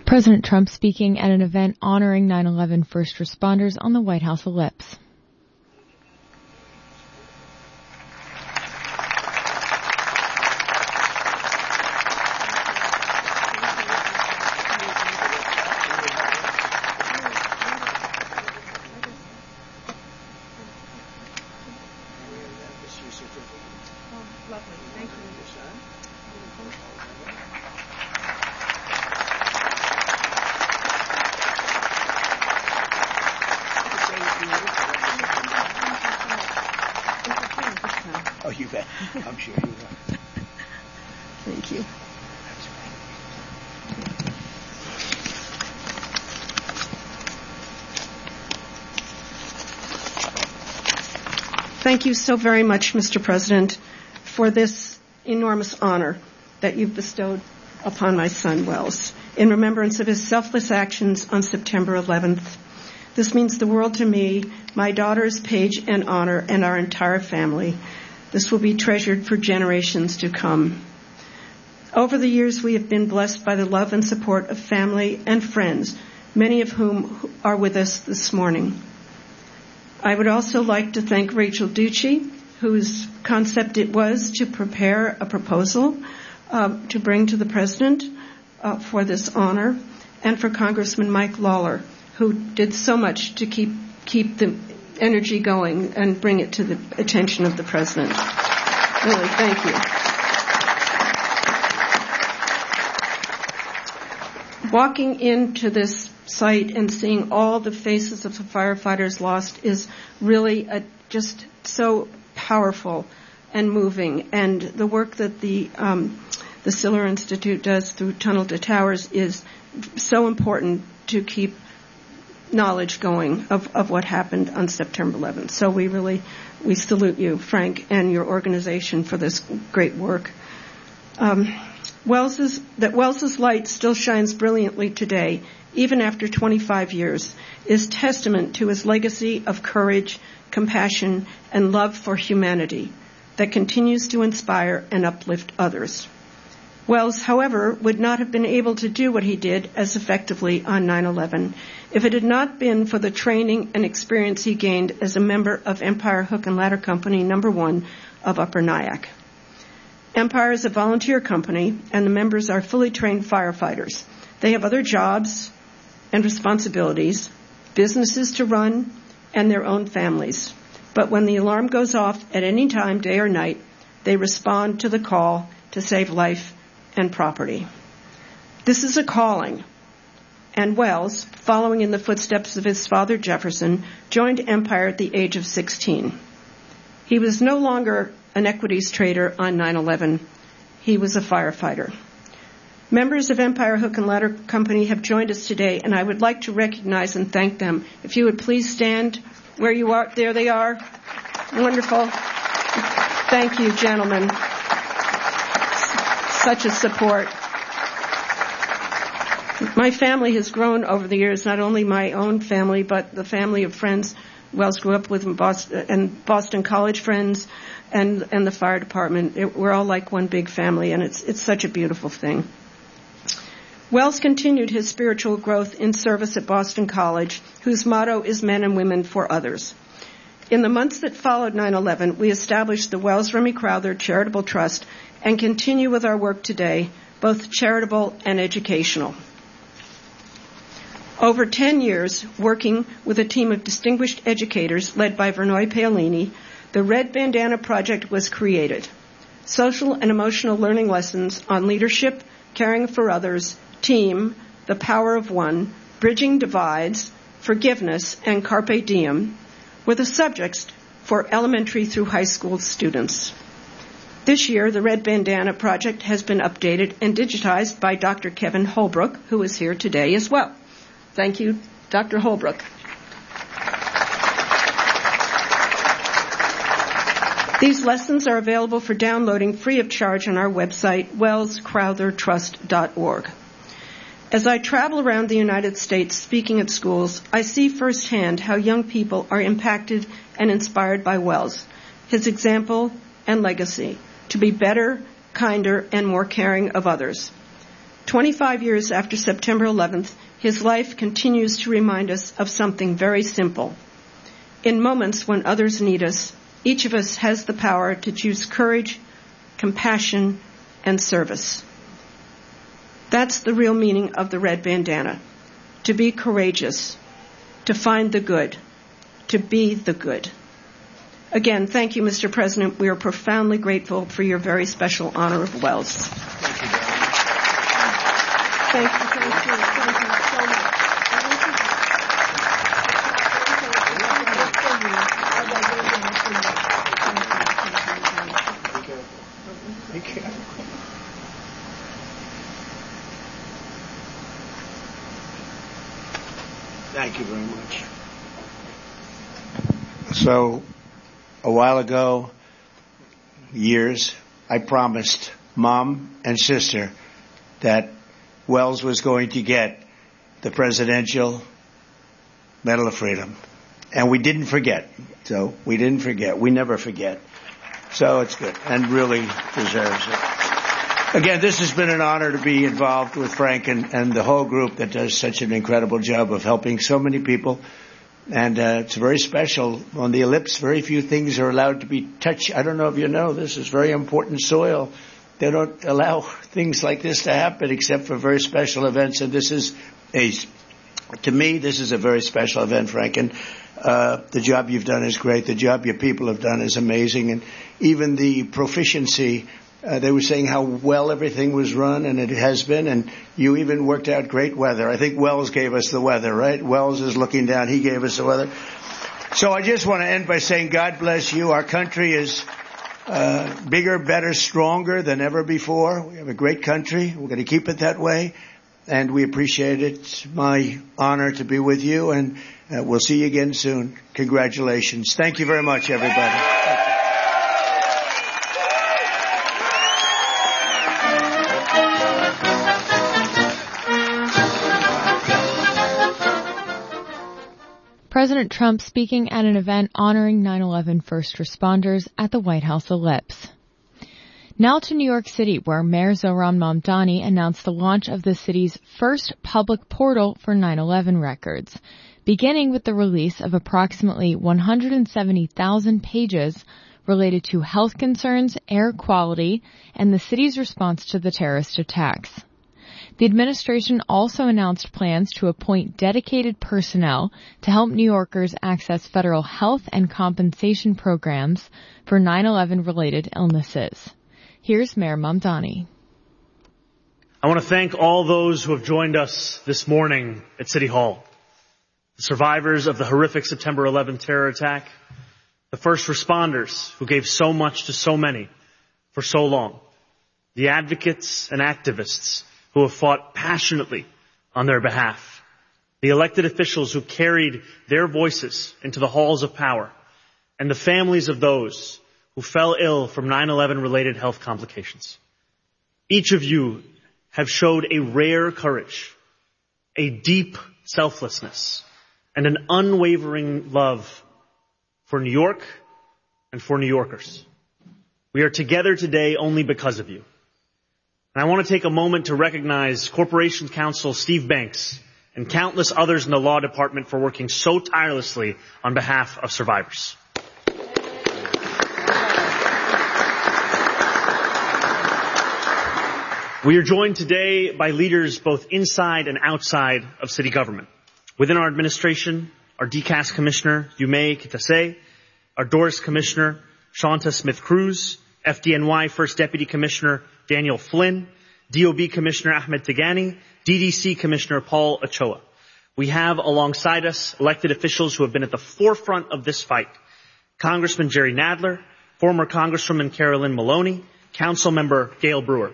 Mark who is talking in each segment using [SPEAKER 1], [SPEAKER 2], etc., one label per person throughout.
[SPEAKER 1] President Trump speaking at an event honoring 9/11 first responders on the White House Ellipse.
[SPEAKER 2] Oh, you bet. I'm sure you will.
[SPEAKER 3] Thank you. Thank you so very much, Mr. President, for this enormous honor that you've bestowed upon my son, Wells, in remembrance of his selfless actions on September 11th. This means the world to me, my daughters, Paige and Honor, and our entire family. This will be treasured for generations to come. Over the years, we have been blessed by the love and support of family and friends, many of whom are with us this morning. I would also like to thank Rachel Ducey, whose concept it was to prepare a proposal to bring to the President for this honor, and for Congressman Mike Lawler, who did so much to keep the energy going and bring it to the attention of the President. Really, thank you. Walking into this site and seeing all the faces of the firefighters lost is really just so powerful and moving. And the work that the Siller Institute does through Tunnel to Towers is so important to keep knowledge going of what happened on September 11th. So we salute you, Frank, and your organization for this great work. Wells's light still shines brilliantly today, even after 25 years, is testament to his legacy of courage, compassion, and love for humanity that continues to inspire and uplift others. Wells, however, would not have been able to do what he did as effectively on 9/11 if it had not been for the training and experience he gained as a member of Empire Hook and Ladder Company No. 1 of Upper Nyack. Empire is a volunteer company, and the members are fully trained firefighters. They have other jobs and responsibilities, businesses to run, and their own families. But when the alarm goes off at any time, day or night, they respond to the call to save life and property. This is a calling, and Wells, following in the footsteps of his father Jefferson, joined Empire at the age of 16. He was no longer an equities trader on 9/11. He was a firefighter. Members of Empire Hook and Ladder Company have joined us today, and I would like to recognize and thank them. If you would please stand where you are. There they are. Wonderful. Thank you, gentlemen. Such a support. My family has grown over the years, not only my own family, but the family of friends Wells grew up with in Boston, and Boston College friends, and the fire department. We're all like one big family, and it's such a beautiful thing. Wells continued his spiritual growth in service at Boston College, whose motto is men and women for others. In the months that followed 9/11, we established the Wells Remy Crowther Charitable Trust and continue with our work today, both charitable and educational. Over 10 years, working with a team of distinguished educators led by Vernoy Paolini, the Red Bandana Project was created. Social and emotional learning lessons on leadership, caring for others, team, the power of one, bridging divides, forgiveness, and carpe diem were the subjects for elementary through high school students. This year, the Red Bandana Project has been updated and digitized by Dr. Kevin Holbrook, who is here today as well. Thank you, Dr. Holbrook. These lessons are available for downloading free of charge on our website, wellscrowthertrust.org. As I travel around the United States speaking at schools, I see firsthand how young people are impacted and inspired by Wells, his example and legacy, to be better, kinder, and more caring of others. 25 years after September 11th, his life continues to remind us of something very simple. In moments when others need us, each of us has the power to choose courage, compassion, and service. That's the real meaning of the red bandana. To be courageous, to find the good, to be the good. Again, thank you, Mr. President. We are profoundly grateful for your very special honor of Wells. Thank you so much.
[SPEAKER 2] Thank you very much. So, a while ago, years, I promised Mom and sister that Wells was going to get the Presidential Medal of Freedom. And we didn't forget. So, we didn't forget. We never forget. So, it's good and really deserves it. Again, this has been an honor to be involved with Frank and the whole group that does such an incredible job of helping so many people. And it's very special. On the ellipse, very few things are allowed to be touched. I don't know if you know, this is very important soil. They don't allow things like this to happen except for very special events. And this is to me, this is a very special event, Frank. And the job you've done is great. The job your people have done is amazing. And even the proficiency, they were saying how well everything was run, and it has been, and you even worked out great weather. I think Wells gave us the weather, right? Wells is looking down. He gave us the weather. So I just want to end by saying God bless you. Our country is bigger, better, stronger than ever before. We have a great country. We're going to keep it that way, and we appreciate it. It's my honor to be with you, and we'll see you again soon. Congratulations. Thank you very much, everybody.
[SPEAKER 1] President Trump speaking at an event honoring 9/11 first responders at the White House Ellipse. Now to New York City, where Mayor Zohran Mamdani announced the launch of the city's first public portal for 9/11 records, beginning with the release of approximately 170,000 pages related to health concerns, air quality, and the city's response to the terrorist attacks. The administration also announced plans to appoint dedicated personnel to help New Yorkers access federal health and compensation programs for 9/11-related illnesses. Here's Mayor Mamdani.
[SPEAKER 4] I want to thank all those who have joined us this morning at City Hall. The survivors of the horrific September 11th terror attack, the first responders who gave so much to so many for so long, the advocates and activists who have fought passionately on their behalf, the elected officials who carried their voices into the halls of power, and the families of those who fell ill from 9/11-related health complications. Each of you have showed a rare courage, a deep selflessness, and an unwavering love for New York and for New Yorkers. We are together today only because of you. And I want to take a moment to recognize Corporation Counsel Steve Banks and countless others in the law department for working so tirelessly on behalf of survivors. We are joined today by leaders both inside and outside of city government. Within our administration, our DCAS Commissioner, Yumei Kitase, our DORIS Commissioner, Shanta Smith-Cruz, FDNY First Deputy Commissioner Daniel Flynn, DOB Commissioner Ahmed Tigani, DDC Commissioner Paul Ochoa. We have alongside us elected officials who have been at the forefront of this fight. Congressman Jerry Nadler, former Congresswoman Carolyn Maloney, Council Member Gail Brewer.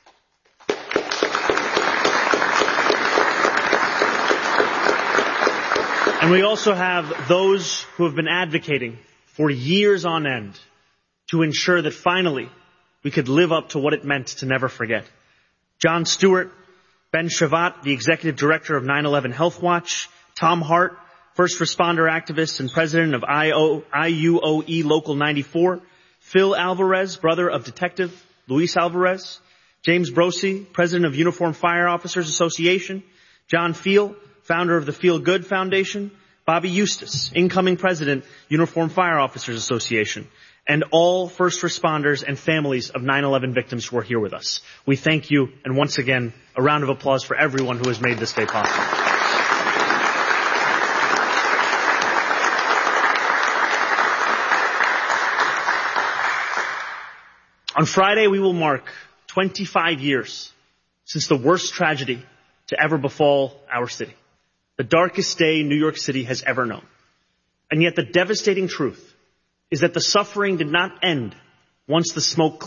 [SPEAKER 4] And we also have those who have been advocating for years on end to ensure that finally we could live up to what it meant to never forget. John Stewart, Ben Shavat, the Executive Director of 9/11 Health Watch, Tom Hart, First Responder Activist and President of IUOE Local 94, Phil Alvarez, brother of Detective Luis Alvarez, James Brosi, President of Uniform Fire Officers Association, John Feel, founder of the Feel Good Foundation, Bobby Eustace, incoming President, Uniform Fire Officers Association, and all first responders and families of 9/11 victims who are here with us. We thank you, and once again, a round of applause for everyone who has made this day possible. On Friday, we will mark 25 years since the worst tragedy to ever befall our city, the darkest day New York City has ever known. And yet the devastating truth is that the suffering did not end once the smoke cleared.